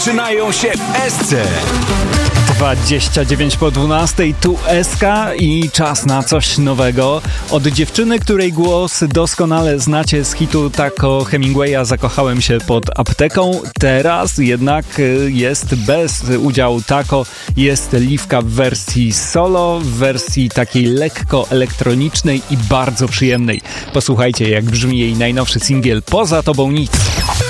Zaczynają się SC. 29 po 12, tu SK i czas na coś nowego. Od dziewczyny, której głos doskonale znacie z hitu Taco Hemingwaya, zakochałem się pod apteką. Teraz jednak jest bez udziału Taco, jest Liwka w wersji solo, w wersji takiej lekko elektronicznej i bardzo przyjemnej. Posłuchajcie, jak brzmi jej najnowszy singiel Poza tobą nic.